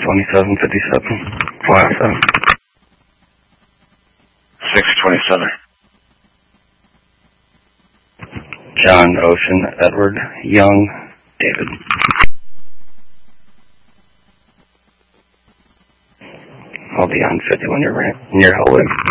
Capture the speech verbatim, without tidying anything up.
twenty-seven fifty-seven. Class six twenty-seven. John, Ocean, Edward, Young, David. I'll be on fifty when you're, when you're holding.